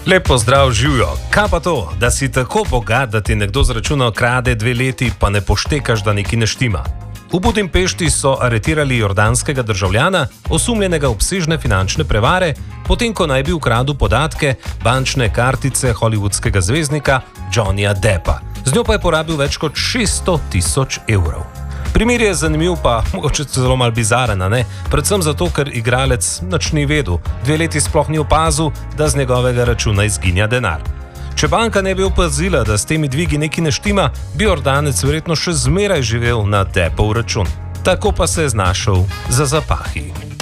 Lepo zdrav, živijo. Kaj pa to, da si tako bogat, da ti nekdo z računa krade 2 leti, pa ne poštekaš, da neki ne štima? V Budimpešti so aretirali jordanskega državljana, osumljenega obsežne finančne prevare, potem ko naj bi ukradel podatke bančne kartice hollywoodskega zvezdnika Johnnyja Deppa. Z njo pa je porabil več kot 600 000 evrov. Primer je zanimiv, pa mogoče zelo mal bizaren, ne? Predvsem zato, ker igralec nič ni vedel, 2 leti sploh ni opazil, da z njegovega računa izginja denar. Če banka ne bi opazila, da s temi dvigi nekaj ne štima, bi Jordanec verjetno še zmeraj živel na Deppov račun. Tako pa se je znašel za zapahi.